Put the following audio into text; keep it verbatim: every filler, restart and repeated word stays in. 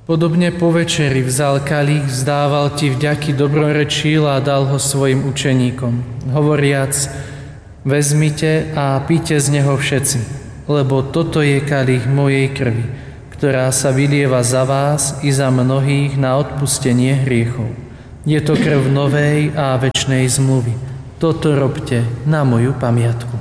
Podobne po večeri vzal kalich, vzdával ti vďaky, dobrorečil a dal ho svojim učeníkom, hovoriac: vezmite a píte z neho všetci, lebo toto je kalich mojej krvi, ktorá sa vylieva za vás i za mnohých na odpustenie hriechov. Je to krv novej a večnej zmluvy. Toto robte na moju pamiatku.